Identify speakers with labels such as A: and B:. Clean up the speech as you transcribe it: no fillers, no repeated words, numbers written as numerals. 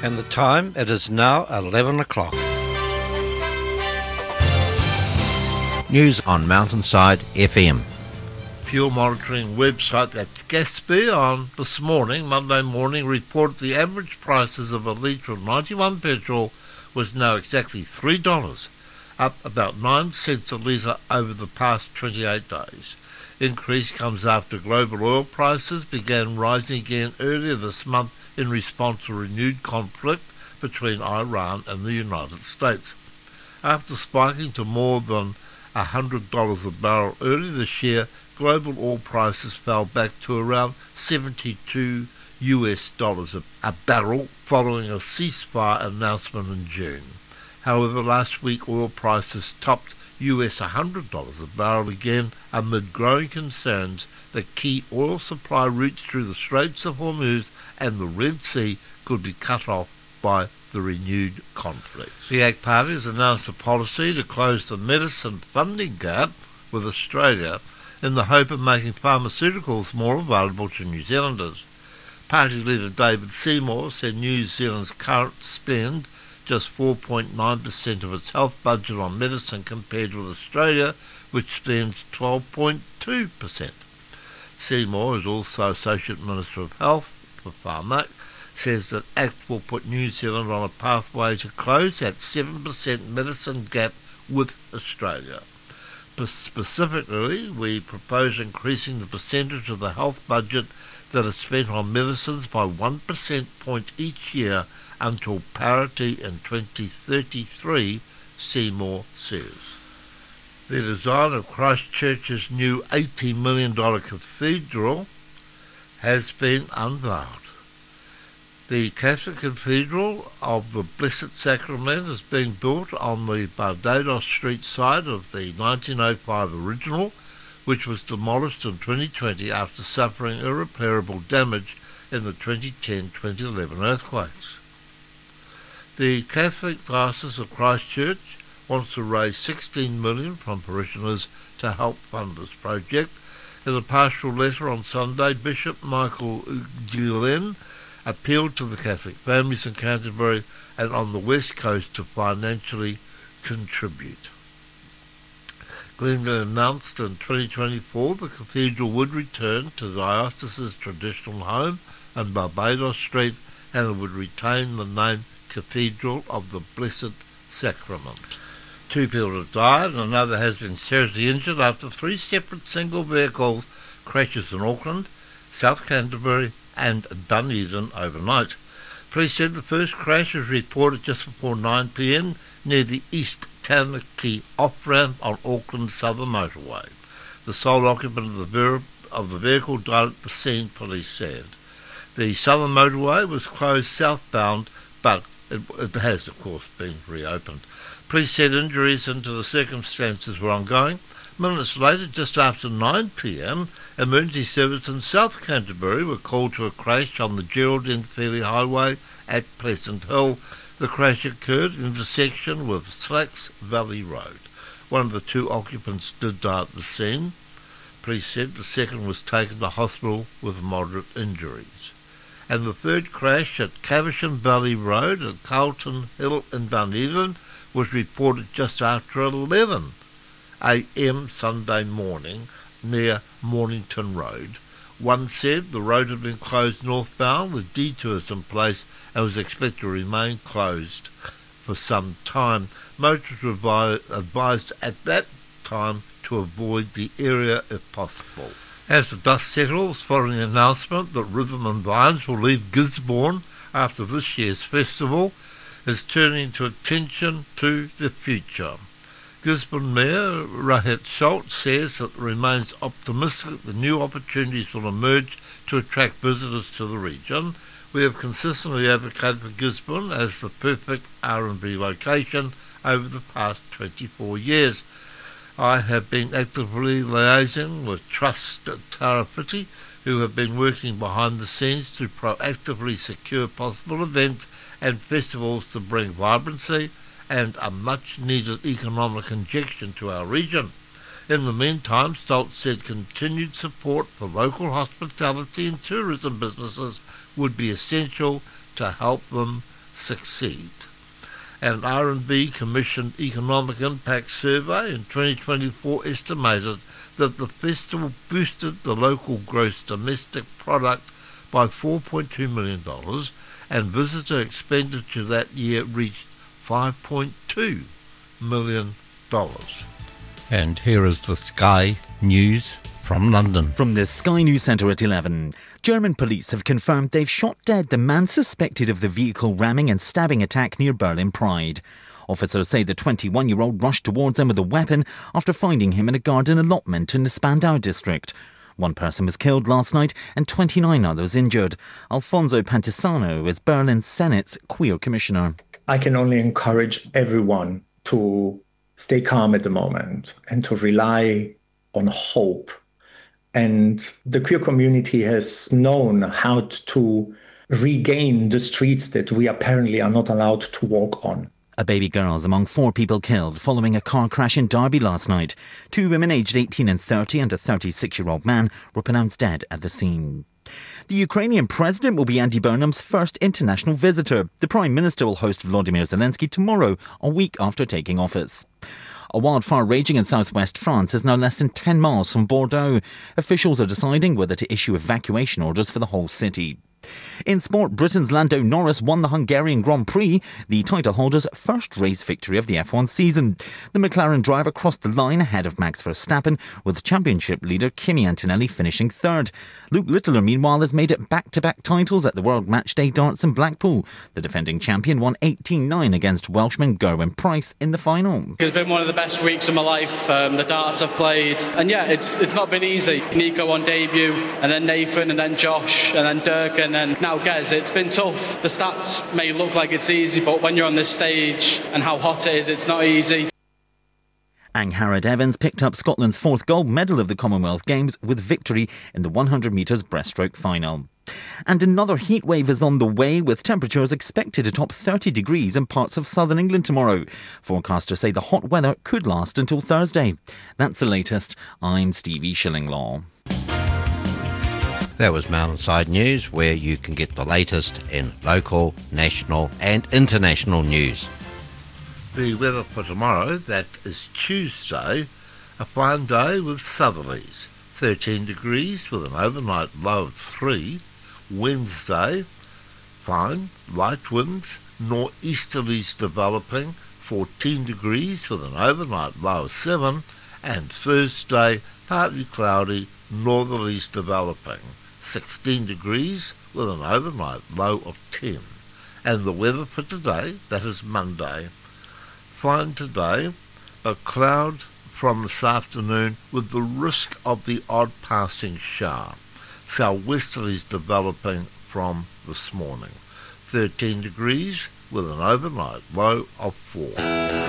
A: And the time, it is now 11 o'clock. News on Mountainside FM.
B: Fuel monitoring website, that's Gaspy, on this morning, Monday morning, reported the average prices of a litre of 91 petrol was now exactly $3, up about 9 cents a litre over the past 28 days. Increase comes after global oil prices began rising again earlier this month in response to renewed conflict between Iran and the United States. After spiking to more than $100 a barrel earlier this year, global oil prices fell back to around $72 a barrel following a ceasefire announcement in June. However, last week oil prices topped $100 a barrel again amid growing concerns that key oil supply routes through the Straits of Hormuz and the Red Sea could be cut off by the renewed conflict. The ACT Party has announced a policy to close the medicine funding gap with Australia in the hope of making pharmaceuticals more available to New Zealanders. Party leader David Seymour said New Zealand's current spend just 4.9% of its health budget on medicine compared with Australia, which spends 12.2%. Seymour is also Associate Minister of Health for Pharmac, says that ACT will put New Zealand on a pathway to close that 7% medicine gap with Australia. Specifically, we propose increasing the percentage of the health budget that is spent on medicines by 1% point each year until parity in 2033, Seymour says. The design of Christchurch's new $80 million cathedral has been unveiled. The Catholic Cathedral of the Blessed Sacrament is being built on the Barbados Street site of the 1905 original, which was demolished in 2020 after suffering irreparable damage in the 2010-2011 earthquakes. The Catholic Diocese of Christchurch wants to raise $16 million from parishioners to help fund this project. In a pastoral letter on Sunday, Bishop Michael Gillen appealed to the Catholic families in Canterbury and on the West Coast to financially contribute. Glengarry announced in 2024 the cathedral would return to the diocese's traditional home on Barbados Street and it would retain the name Cathedral of the Blessed Sacrament. 2 people have died and another has been seriously injured after 3 separate single vehicle crashes in Auckland, South Canterbury and Dunedin overnight. Police said the first crash was reported just before 9 p.m. near the East Taranaki off-ramp on Auckland's southern motorway. The sole occupant of the vehicle died at the scene, police said. The southern motorway was closed southbound, but it has, of course, been reopened. Police said injuries into the circumstances were ongoing. Minutes later, just after 9 p.m, emergency service in South Canterbury were called to a crash on the Geraldine Feely Highway at Pleasant Hill. The crash occurred in intersection with Slacks Valley Road. One of the 2 occupants did die at the scene. Police said the second was taken to hospital with moderate injuries. And the third crash at Caversham Valley Road at Carlton Hill in Dunedin was reported just after 11 a.m. Sunday morning near Mornington Road. One said the road had been closed northbound with detours in place and was expected to remain closed for some time. Motorists were advised at that time to avoid the area if possible. As the dust settles following the announcement that Rhythm and Vines will leave Gisborne after this year's festival, is turning to attention to the future. Gisborne Mayor Rohit Schultz says that it remains optimistic that new opportunities will emerge to attract visitors to the region. We have consistently advocated for Gisborne as the perfect R&B location over the past 24 years. I have been actively liaising with Trust Tarapiti, who have been working behind the scenes to proactively secure possible events and festivals to bring vibrancy and a much-needed economic injection to our region. In the meantime, Stoltz said continued support for local hospitality and tourism businesses would be essential to help them succeed. An R&B commissioned economic impact survey in 2024 estimated that the festival boosted the local gross domestic product by $4.2 million, and visitor expenditure that year reached $5.2 million.
A: And here is the Sky News from London.
C: From the Sky News Centre at 11. German police have confirmed they've shot dead the man suspected of the vehicle ramming and stabbing attack near Berlin Pride. Officers say the 21-year-old rushed towards them with a weapon after finding him in a garden allotment in the Spandau district. One person was killed last night and 29 others injured. Alfonso Pantisano is Berlin Senate's queer commissioner.
D: I can only encourage everyone to stay calm at the moment and to rely on hope. And the queer community has known how to regain the streets that we apparently are not allowed to walk on.
C: A baby girl is among 4 people killed following a car crash in Derby last night. 2 women aged 18 and 30 and a 36-year-old man were pronounced dead at the scene. The Ukrainian president will be Andy Burnham's first international visitor. The Prime Minister will host Volodymyr Zelensky tomorrow, a week after taking office. A wildfire raging in southwest France is now less than 10 miles from Bordeaux. Officials are deciding whether to issue evacuation orders for the whole city. In sport, Britain's Lando Norris won the Hungarian Grand Prix, the title holder's first race victory of the F1 season. The McLaren driver crossed the line ahead of Max Verstappen, with championship leader Kimi Antonelli finishing third. Luke Littler, meanwhile, has made it back-to-back titles at the World Matchday Darts in Blackpool. The defending champion won 18-9 against Welshman Gerwyn Price in the final.
E: It's been one of the best weeks of my life. The darts I've played, and yeah, it's not been easy. Nico on debut, and then Nathan, and then Josh, and then Dirk, and then now Gez. It's been tough. The stats may look like it's easy, but when you're on this stage and how hot it is, it's not easy.
C: Angharad Evans picked up Scotland's 4th gold medal of the Commonwealth Games with victory in the 100 metres breaststroke final. And another heat wave is on the way, with temperatures expected to top 30 degrees in parts of southern England tomorrow. Forecasters say the hot weather could last until Thursday. That's the latest. I'm Stevie Shillinglaw.
A: That was Mountainside News, where you can get the latest in local, national and international news.
B: The weather for tomorrow, that is Tuesday, a fine day with southerlies, 13 degrees with an overnight low of 3. Wednesday, fine, light winds, nor'easterlies developing, 14 degrees with an overnight low of 7. And Thursday, partly cloudy, northerlies developing, 16 degrees with an overnight low of 10. And the weather for today, that is Monday, fine today, a cloud from this afternoon with the risk of the odd passing shower. Southwesterlies developing from this morning, 13 degrees with an overnight low of 4.